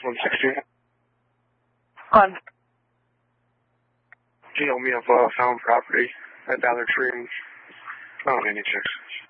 160. On. Can you help me have found property at Dollar Tree? I don't need any checks.